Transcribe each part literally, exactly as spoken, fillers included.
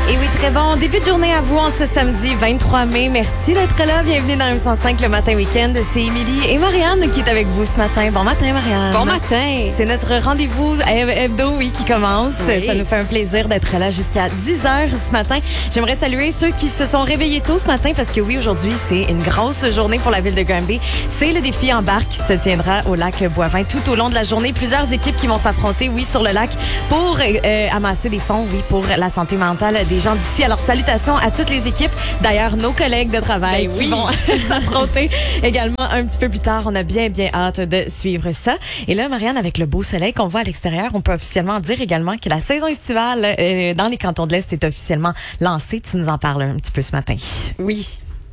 Et oui, très bon début de journée à vous en ce samedi vingt-trois mai. Merci d'être là. Bienvenue dans M cent cinq le matin week-end. C'est Émilie et Marianne qui est avec vous ce matin. Bon matin, Marianne. Bon matin. C'est notre rendez-vous hebdo, oui, qui commence. Oui. Ça nous fait un plaisir d'être là jusqu'à dix heures ce matin. J'aimerais saluer ceux qui se sont réveillés tôt ce matin parce que oui, aujourd'hui, c'est une grosse journée pour la ville de Granby. C'est le défi Embarque qui se tiendra au lac Boivin tout au long de la journée. Plusieurs équipes qui vont s'affronter, oui, sur le lac pour euh, amasser des fonds, oui, pour la santé mentale des gens d'ici. Alors, salutations à toutes les équipes. D'ailleurs, nos collègues de travail ben qui oui. vont s'affronter également un petit peu plus tard. On a bien, bien hâte de suivre ça. Et là, Marianne, avec le beau soleil qu'on voit à l'extérieur, on peut officiellement dire également que la saison estivale euh, dans les cantons de l'Est est officiellement lancée. Tu nous en parles un petit peu ce matin. Oui.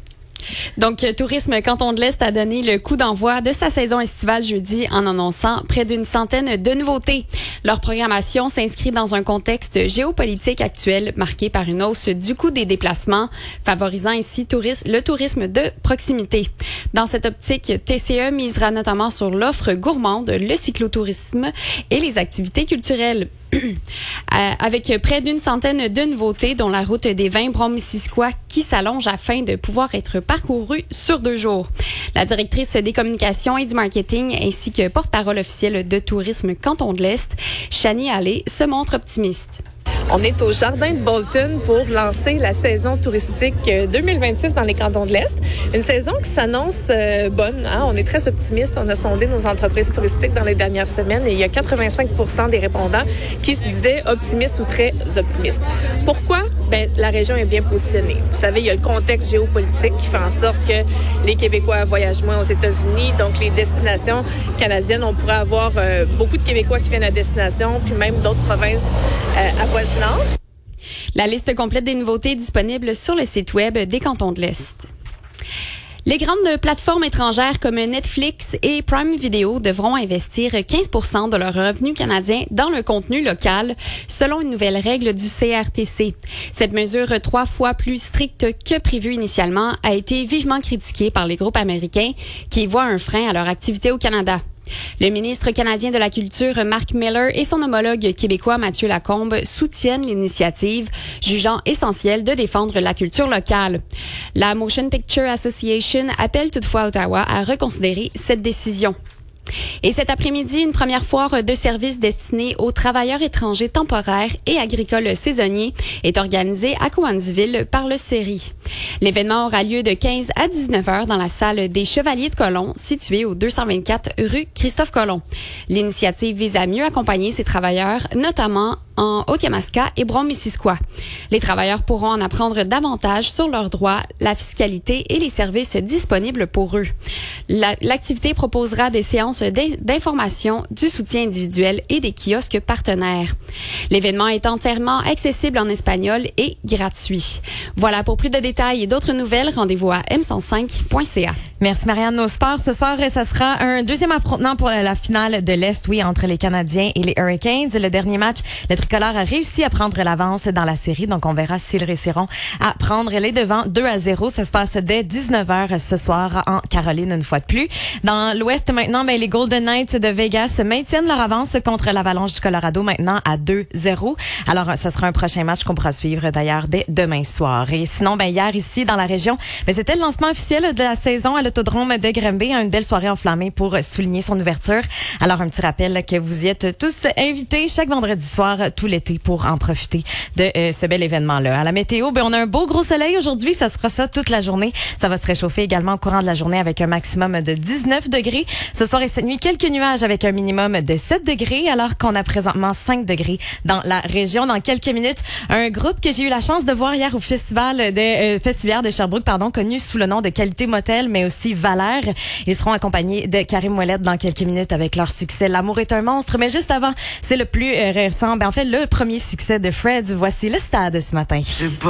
Donc, Tourisme Canton de l'Est a donné le coup d'envoi de sa saison estivale jeudi en annonçant près d'une centaine de nouveautés. Leur programmation s'inscrit dans un contexte géopolitique actuel marqué par une hausse du coût des déplacements, favorisant ainsi tourisme, le tourisme de proximité. Dans cette optique, T C E misera notamment sur l'offre gourmande, le cyclotourisme et les activités culturelles. Avec près d'une centaine de nouveautés, dont la route des vins Brome-Missisquoi qui s'allonge afin de pouvoir être parcourue sur deux jours. La directrice des communications et du marketing ainsi que porte-parole officielle de Tourisme Canton de l'Est, Chani Allé, se montre optimiste. On est au Jardin de Bolton pour lancer la saison touristique deux mille vingt-six dans les cantons de l'Est. Une saison qui s'annonce euh, bonne. Hein? On est très optimiste. On a sondé nos entreprises touristiques dans les dernières semaines et il y a quatre-vingt-cinq pour cent des répondants qui se disaient optimistes ou très optimistes. Pourquoi? Ben, la région est bien positionnée. Vous savez, il y a le contexte géopolitique qui fait en sorte que les Québécois voyagent moins aux États-Unis. Donc, les destinations canadiennes, on pourrait avoir euh, beaucoup de Québécois qui viennent à destination, puis même d'autres provinces euh, avoisinantes. La liste complète des nouveautés est disponible sur le site web des Cantons de l'Est. Les grandes plateformes étrangères comme Netflix et Prime Video devront investir quinze pour cent de leurs revenus canadiens dans le contenu local, selon une nouvelle règle du C R T C. Cette mesure, trois fois plus stricte que prévu initialement, a été vivement critiquée par les groupes américains qui voient un frein à leur activité au Canada. Le ministre canadien de la Culture, Mark Miller, et son homologue québécois, Mathieu Lacombe, soutiennent l'initiative, jugeant essentiel de défendre la culture locale. La Motion Picture Association appelle toutefois Ottawa à reconsidérer cette décision. Et cet après-midi, une première foire de services destinée aux travailleurs étrangers temporaires et agricoles saisonniers est organisée à Cowansville par le C E R I. L'événement aura lieu de quinze à dix-neuf heures dans la salle des Chevaliers de Colomb, située au deux cent vingt-quatre rue Christophe-Colomb. L'initiative vise à mieux accompagner ces travailleurs, notamment en Haute-Yamaska et Brome-Missisquoi. Les travailleurs pourront en apprendre davantage sur leurs droits, la fiscalité et les services disponibles pour eux. La, l'activité proposera des séances d'information, du soutien individuel et des kiosques partenaires. L'événement est entièrement accessible en espagnol et gratuit. Voilà, pour plus de détails et d'autres nouvelles, rendez-vous à m cent cinq point c a. Merci Marianne. Nos sports, ce soir, ça sera un deuxième affrontement pour la finale de l'Est, oui, entre les Canadiens et les Hurricanes. Le dernier match, le tricolore a réussi à prendre l'avance dans la série, donc on verra s'ils réussiront à prendre les devants deux à zéro. Ça se passe dès dix-neuf heures ce soir en Caroline, une fois de plus. Dans l'Ouest, maintenant, ben, les Golden Knights de Vegas maintiennent leur avance contre l'Avalanche du Colorado, maintenant à deux zéro. Alors, ce sera un prochain match qu'on pourra suivre d'ailleurs dès demain soir. Et sinon, ben, hier, ici, dans la région, ben, c'était le lancement officiel de la saison à l'autodrome de Granby, une belle soirée enflammée pour souligner son ouverture. Alors, un petit rappel que vous y êtes tous invités chaque vendredi soir tout l'été pour en profiter de euh, ce bel événement-là. À la météo, ben, on a un beau gros soleil aujourd'hui. Ça sera ça toute la journée. Ça va se réchauffer également au courant de la journée avec un maximum de dix-neuf degrés. Ce soir et cette nuit, quelques nuages avec un minimum de sept degrés, alors qu'on a présentement cinq degrés dans la région. Dans quelques minutes, un groupe que j'ai eu la chance de voir hier au festival de euh, Festivière de Sherbrooke, pardon, connu sous le nom de Qualité Motel, mais aussi Valère. Ils seront accompagnés de Karim Ouellette dans quelques minutes avec leur succès L'amour est un monstre. Mais juste avant, c'est le plus euh, récent, ben en fait le premier succès de Fred. Voici Le Stade ce matin.